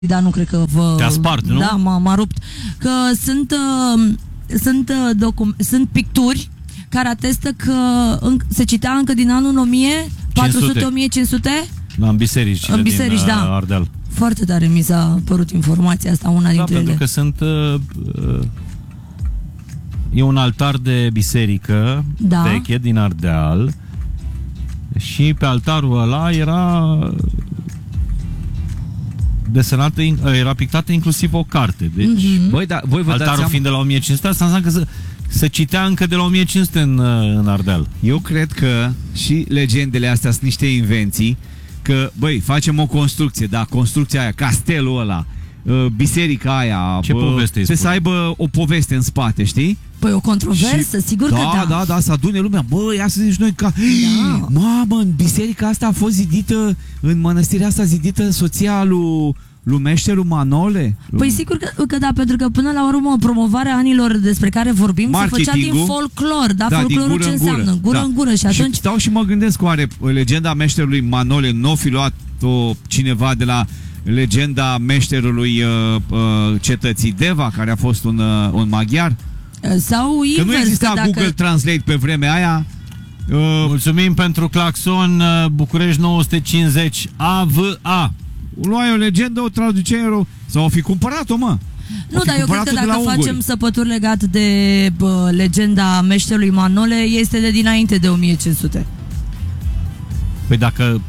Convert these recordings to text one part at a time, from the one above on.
dar nu cred că vă... Te-a spart, nu? Da, m-a rupt. Că sunt picturi care atestă că se citea încă din anul 1400-1500? Da, în biserici. În biserici, din, da. Ardeal. Foarte tare mi s-a părut informația asta, una dintre ele. Pentru că sunt... e un altar de biserică veche din Ardeal și pe altarul ăla era desenată, era pictată inclusiv o carte. Deci, băi, da, voi vă altarul fiind de la 1500, asta înseamnă că se citea încă de la 1500 în Ardeal. Eu cred că și legendele astea sunt niște invenții, că, băi, facem o construcție, da, construcția aia, castelul ăla, biserica aia, ce poveste să aibă o poveste în spate, știi? Păi o controversă, și, sigur că da. Da, să adune lumea. Băi, ia să zici noi că... Da. Mamă, în biserica asta a fost zidită, în mănăstirea asta zidită soția lui meșterul Manole. Păi sigur că da, pentru că până la urmă promovarea anilor despre care vorbim se făcea din folclor, da, folclorul ce înseamnă? Gură în gură. Și atunci... stau și mă gândesc, oare legenda meșterului Manole nu o fi luat-o cineva de la legenda meșterului cetății Deva, care a fost un maghiar? Sau invers, că nu exista Google Translate pe vremea aia. Mulțumim pentru claxon. București 950 AVA. Luai o legendă, o traduceai sau o fi cumpărat-o, mă. Nu, dar eu cred că dacă facem săpături legate de legenda meșterului Manole, este de dinainte de 1500. Păi dacă...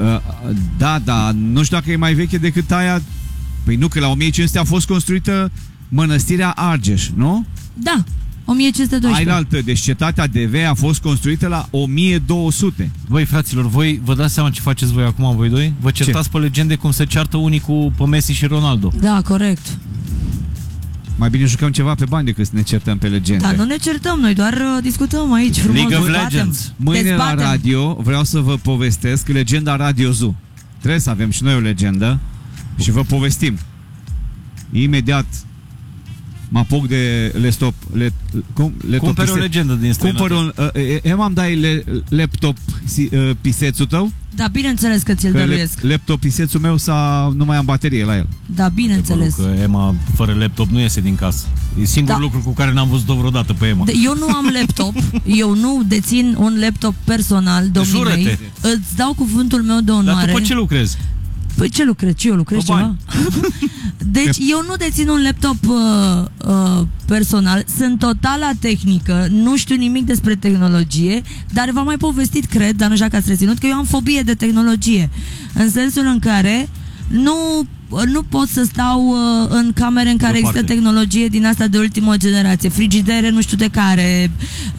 Da, nu știu dacă e mai veche decât aia. Păi nu, că la 1500 a fost construită mănăstirea Argeș, nu? Da, 1512. Ailaltă, deci cetatea de Vei a fost construită la 1200. Voi, fraților, voi vă dați seama ce faceți voi acum, voi doi? Vă certați pe legende cum se ceartă unii pe Messi și Ronaldo. Da, corect. Mai bine jucăm ceva pe bani decât să ne certăm pe legende. Da, nu ne certăm, noi doar discutăm aici frumos. League of Legends. Mâine la radio vreau să vă povestesc legenda Radio Zoo. Trebuie să avem și noi o legendă și vă povestim. Imediat mă apuc de cumperi o legendă din străinătate. M-am dai laptop pisețul tău? Da, bineînțeles că ți-l dăruiesc. Laptop pisețul meu nu mai am baterie la el. Da, bineînțeles. Că Emma fără laptop nu iese din casă. E singurul lucru cu care n-am văzut-o vreodată pe Emma. Eu nu am laptop. Eu nu dețin un laptop personal, domnii mei. Îți dau cuvântul meu de onoare. Dar tu pe ce lucrezi? Păi ce lucrezi? Eu lucrez ceva? Deci eu nu dețin un laptop personal, sunt total la tehnică, nu știu nimic despre tehnologie, dar v-am mai povestit, cred, dar nu știu dacă ați reținut, că eu am fobie de tehnologie, în sensul în care nu pot să stau în camere în care există tehnologie din asta de ultimă generație, frigidere nu știu de care,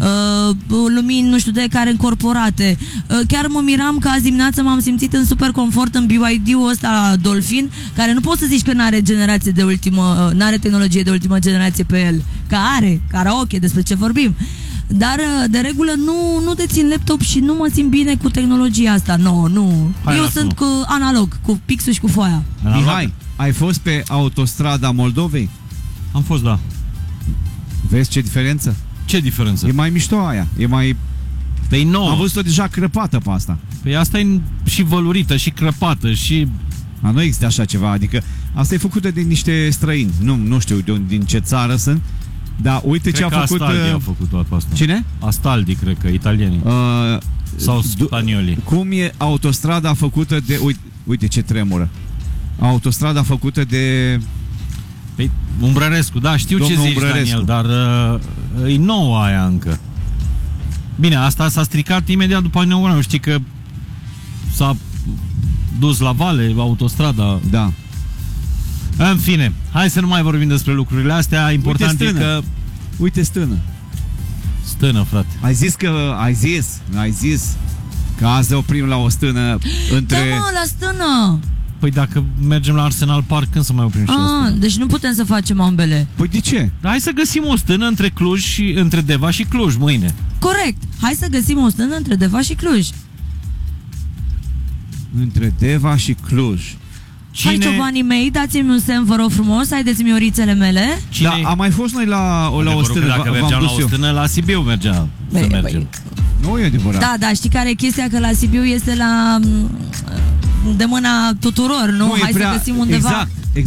lumini nu știu de care încorporate. Chiar mă miram că azi dimineață m-am simțit în super confort în BYD-ul ăsta Dolphin, care nu poți să zici că n-are n-are tehnologie de ultimă generație pe el, că are karaoke, despre ce vorbim. Dar de regulă nu dețin laptop și nu mă simt bine cu tehnologia asta. Nu. Eu sunt cu analog, cu pixul și cu foaia. Mihai, ai fost pe autostrada Moldovei? Am fost, da. Vezi ce diferență? Ce diferență? E mai mișto aia. E mai... Păi nouă. Am văzut-o deja crăpată pe asta. Păi asta e și vălurită, și crăpată, și... Nu există așa ceva. Adică asta e făcută de niște străini. Nu știu din ce țară sunt. Da, uite ce a făcut... Astaldi a făcut toată asta. Cine? Astaldi, cred că, italienii. Sau spaniolii. Cum e autostrada făcută de... Uite ce tremură. Autostrada făcută de... Păi, Umbrărescu, da, știu ce zici, Daniel, dar e nouă aia încă. Bine, asta s-a stricat imediat după inaugurare. Știi că s-a dus la vale autostrada. Da. În fine, hai să nu mai vorbim despre lucrurile astea. Important e că... Uite stână. Stână, frate. Ai zis că azi oprim la o stână între... Da, mă, la stână! Păi dacă mergem la Arsenal Park, când să mai oprim și la stână? Deci nu putem să facem ambele. Păi de ce? Hai să găsim o stână între Deva și Cluj mâine. Corect! Hai să găsim o stână între Deva și Cluj. Între Deva și Cluj. Hai, ciobanii mei, dați-mi un semn, vă rog frumos, haideți-mi orițele mele. Da, am mai fost noi la o stână. Dacă mergeam la o stână, la Sibiu mergeam. Nu e adevărat. Da, știi care e chestia? Că la Sibiu este la... de mâna tuturor, nu? Hai să găsim undeva. Exact.